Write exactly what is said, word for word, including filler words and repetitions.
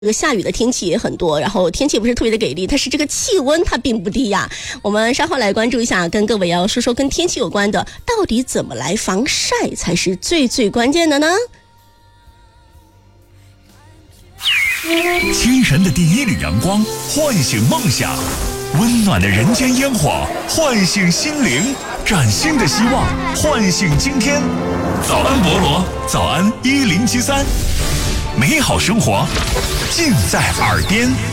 这个下雨的天气也很多，然后天气不是特别的给力，但是这个气温它并不低呀。我们稍后来关注一下，跟各位要说说跟天气有关的，到底怎么来防晒才是最最关键的呢？ 清晨的第一缕阳光唤醒梦想，温暖的人间烟火唤醒心灵，崭新的希望唤醒今天。早安博罗，早安一零七三，美好生活尽在耳边。